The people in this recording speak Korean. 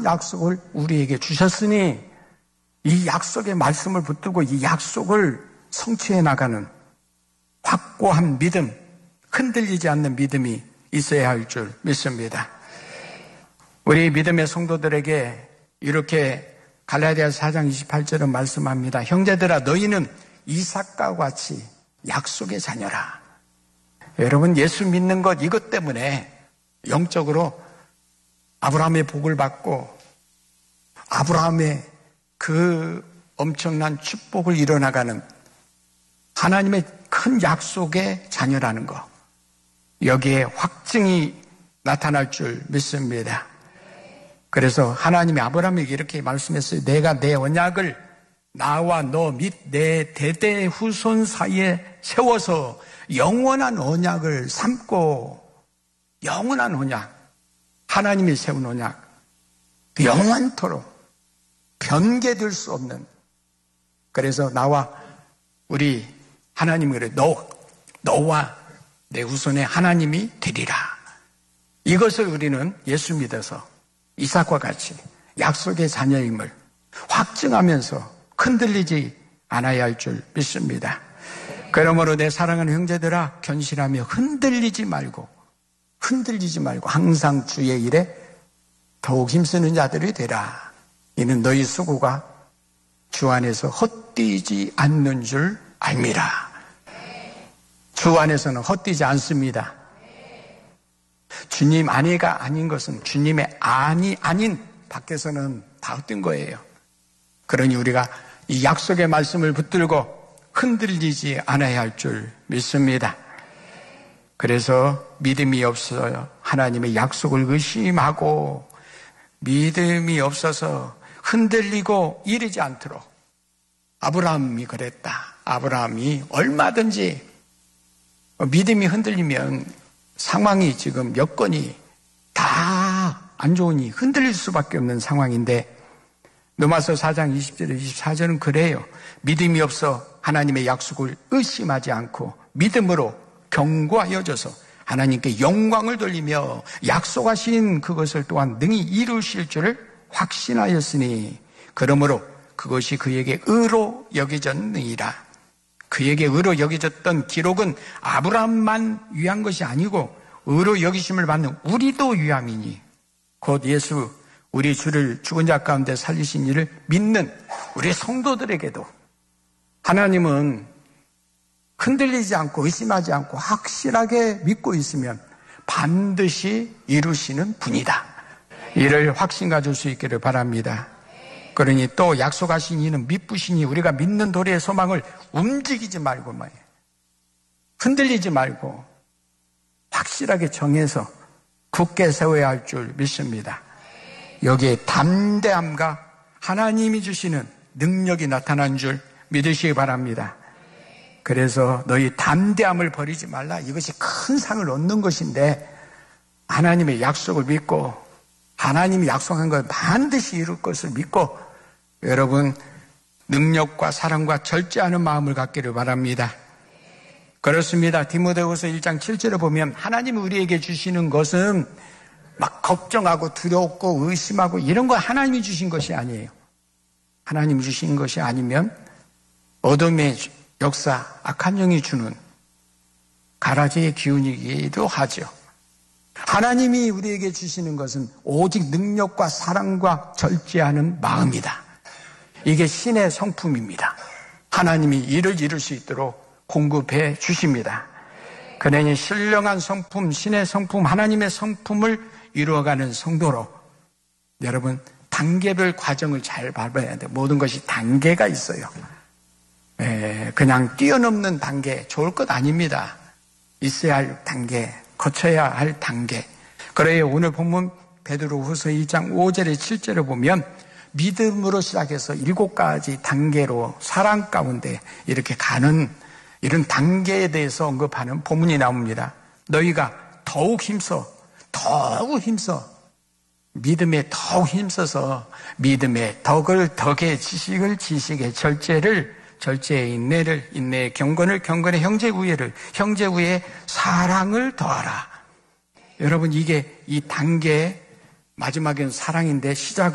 약속을 우리에게 주셨으니 이 약속의 말씀을 붙들고 이 약속을 성취해 나가는 확고한 믿음, 흔들리지 않는 믿음이 있어야 할 줄 믿습니다. 우리 믿음의 성도들에게 이렇게 갈라디아서 4장 28절은 말씀합니다. 형제들아 너희는 이삭과 같이 약속의 자녀라. 여러분 예수 믿는 것 이것 때문에 영적으로 아브라함의 복을 받고 아브라함의 그 엄청난 축복을 이뤄나가는 하나님의 큰 약속의 자녀라는 것, 여기에 확증이 나타날 줄 믿습니다. 그래서 하나님이 아브라함에게 이렇게 말씀했어요. 내가 내 언약을 나와 너 및 내 대대 후손 사이에 세워서 영원한 언약을 삼고, 영원한 언약, 하나님이 세운 언약, 영원토록 변개될 수 없는, 그래서 나와 우리 하나님이 그래, 너와 내 후손의 하나님이 되리라. 이것을 우리는 예수 믿어서 이삭과 같이 약속의 자녀임을 확증하면서 흔들리지 않아야 할 줄 믿습니다. 그러므로 내 사랑하는 형제들아 견실하며 흔들리지 말고 항상 주의 일에 더욱 힘쓰는 자들이 되라. 이는 너희 수고가 주 안에서 헛되지 않는 줄 알미라. 주 안에서는 헛되지 않습니다. 주님 안에가 아닌 것은 주님의 안이 아닌 밖에서는 다 헛된 거예요. 그러니 우리가 이 약속의 말씀을 붙들고 흔들리지 않아야 할 줄 믿습니다. 그래서 믿음이 없어요. 하나님의 약속을 의심하고 믿음이 없어서 흔들리고 이르지 않도록 아브라함이 그랬다. 아브라함이 얼마든지 믿음이 흔들리면 상황이 지금 여건이 다 안 좋으니 흔들릴 수밖에 없는 상황인데 로마서 4장 20절 24절은 그래요. 믿음이 없어 하나님의 약속을 의심하지 않고 믿음으로 견고하여져서 하나님께 영광을 돌리며 약속하신 그것을 또한 능히 이루실 줄을 확신하였으니 그러므로 그것이 그에게 의로 여겨졌느니라. 그에게 의로 여겨졌던 기록은 아브라함만 위한 것이 아니고 의로 여기심을 받는 우리도 위함이니 곧 예수 우리 주를 죽은 자 가운데 살리신 이를 믿는 우리 성도들에게도 하나님은 흔들리지 않고 의심하지 않고 확실하게 믿고 있으면 반드시 이루시는 분이다. 이를 확신 가질 수 있기를 바랍니다. 그러니 또 약속하신 이는 믿으시니 우리가 믿는 도리의 소망을 움직이지 말고 말이에요. 흔들리지 말고 확실하게 정해서 굳게 세워야 할 줄 믿습니다. 여기에 담대함과 하나님이 주시는 능력이 나타난 줄 믿으시기 바랍니다. 그래서 너희 담대함을 버리지 말라. 이것이 큰 상을 얻는 것인데 하나님의 약속을 믿고 하나님이 약속한 걸 반드시 이룰 것을 믿고 여러분 능력과 사랑과 절제하는 마음을 갖기를 바랍니다. 그렇습니다. 디모데후서 1장 7절에 보면 하나님이 우리에게 주시는 것은 막 걱정하고 두렵고 의심하고 이런 거 하나님이 주신 것이 아니에요. 하나님이 주신 것이 아니면 어둠의 역사, 악한 영이 주는 가라지의 기운이기도 하죠. 하나님이 우리에게 주시는 것은 오직 능력과 사랑과 절제하는 마음이다. 이게 신의 성품입니다. 하나님이 이를 이룰 수 있도록 공급해 주십니다. 그러니 신령한 성품, 신의 성품, 하나님의 성품을 이루어가는 성도로 여러분 단계별 과정을 잘 밟아야 돼요. 모든 것이 단계가 있어요. 그냥 뛰어넘는 단계 좋을 것 아닙니다. 있어야 할 단계, 거쳐야 할 단계. 그래요. 오늘 본문 베드로후서 2장 5절에 7절에 보면 믿음으로 시작해서 7가지 단계로 사랑 가운데 이렇게 가는 이런 단계에 대해서 언급하는 본문이 나옵니다. 너희가 더욱 힘써 믿음에 더욱 힘써서 믿음의 덕을 덕의 지식을 지식의 절제의 인내를 인내의 경건을 경건의 형제 우애를 형제 우애의 사랑을 더하라. 여러분 이게 이 단계의 마지막엔 사랑인데 시작은